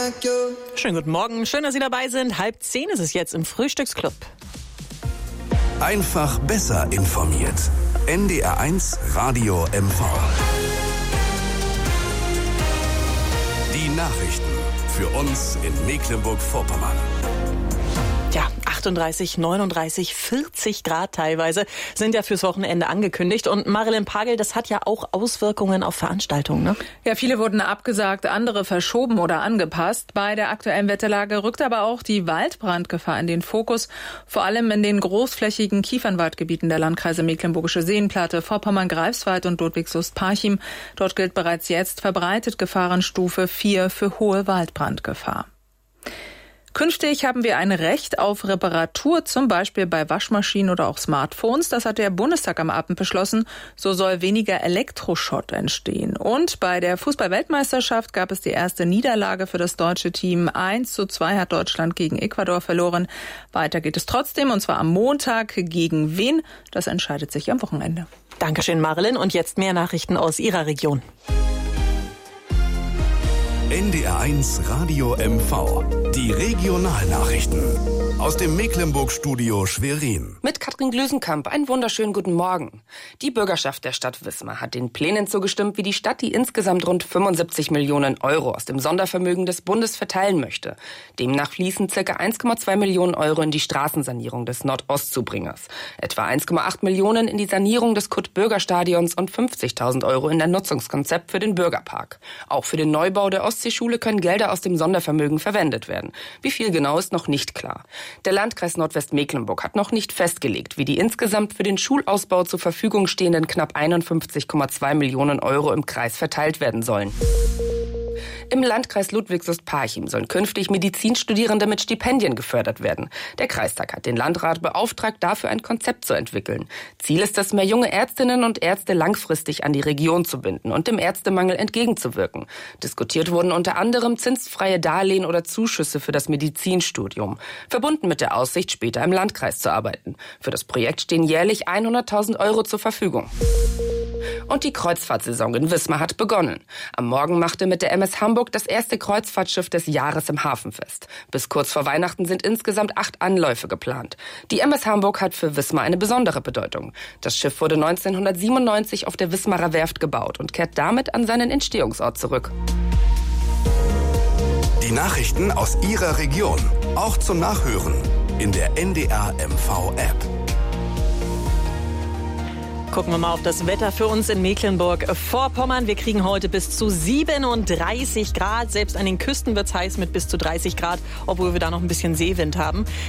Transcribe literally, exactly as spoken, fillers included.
Schönen guten Morgen, schön, dass Sie dabei sind. Halb zehn ist es jetzt im Frühstücksclub. Einfach besser informiert. N D R eins Radio M V. Die Nachrichten für uns in Mecklenburg-Vorpommern. Ja, achtunddreißig, neununddreißig, vierzig Grad teilweise sind ja fürs Wochenende angekündigt. Und Marilyn Pagel, das hat ja auch Auswirkungen auf Veranstaltungen, ne? Ja, viele wurden abgesagt, andere verschoben oder angepasst. Bei der aktuellen Wetterlage rückt aber auch die Waldbrandgefahr in den Fokus. Vor allem in den großflächigen Kiefernwaldgebieten der Landkreise Mecklenburgische Seenplatte, Vorpommern-Greifswald und Ludwigslust-Parchim. Dort gilt bereits jetzt verbreitet Gefahrenstufe vier für hohe Waldbrandgefahr. Künftig haben wir ein Recht auf Reparatur, zum Beispiel bei Waschmaschinen oder auch Smartphones. Das hat der Bundestag am Abend beschlossen. So soll weniger Elektroschrott entstehen. Und bei der Fußball-Weltmeisterschaft gab es die erste Niederlage für das deutsche Team. eins zu zwei hat Deutschland gegen Ecuador verloren. Weiter geht es trotzdem, und zwar am Montag. Gegen wen? Das entscheidet sich am Wochenende. Dankeschön, Marilyn. Und jetzt mehr Nachrichten aus Ihrer Region. N D R eins Radio M V. Die Regionalnachrichten aus dem Mecklenburg-Studio Schwerin. Mit Katrin Glüsenkamp, einen wunderschönen guten Morgen. Die Bürgerschaft der Stadt Wismar hat den Plänen zugestimmt, wie die Stadt die insgesamt rund fünfundsiebzig Millionen Euro aus dem Sondervermögen des Bundes verteilen möchte. Demnach fließen ca. eins Komma zwei Millionen Euro in die Straßensanierung des Nordostzubringers, etwa eins Komma acht Millionen in die Sanierung des Kurt-Bürger-Stadions und fünfzigtausend Euro in der Nutzungskonzept für den Bürgerpark. Auch für den Neubau der Ostseeschule können Gelder aus dem Sondervermögen verwendet werden. Wie viel genau ist noch nicht klar. Der Landkreis Nordwestmecklenburg hat noch nicht festgelegt, wie die insgesamt für den Schulausbau zur Verfügung stehenden knapp einundfünfzig Komma zwei Millionen Euro im Kreis verteilt werden sollen. Im Landkreis Ludwigslust-Parchim sollen künftig Medizinstudierende mit Stipendien gefördert werden. Der Kreistag hat den Landrat beauftragt, dafür ein Konzept zu entwickeln. Ziel ist es, mehr junge Ärztinnen und Ärzte langfristig an die Region zu binden und dem Ärztemangel entgegenzuwirken. Diskutiert wurden unter anderem zinsfreie Darlehen oder Zuschüsse für das Medizinstudium, verbunden mit der Aussicht, später im Landkreis zu arbeiten. Für das Projekt stehen jährlich hunderttausend Euro zur Verfügung. Und die Kreuzfahrtsaison in Wismar hat begonnen. Am Morgen machte mit der M S Hamburg das erste Kreuzfahrtschiff des Jahres im Hafen fest. Bis kurz vor Weihnachten sind insgesamt acht Anläufe geplant. Die M S Hamburg hat für Wismar eine besondere Bedeutung. Das Schiff wurde neunzehnhundertsiebenundneunzig auf der Wismarer Werft gebaut und kehrt damit an seinen Entstehungsort zurück. Die Nachrichten aus Ihrer Region, auch zum Nachhören in der N D R M V-App. Gucken wir mal auf das Wetter für uns in Mecklenburg-Vorpommern. Wir kriegen heute bis zu siebenunddreißig Grad. Selbst an den Küsten wird's heiß mit bis zu dreißig Grad, obwohl wir da noch ein bisschen Seewind haben.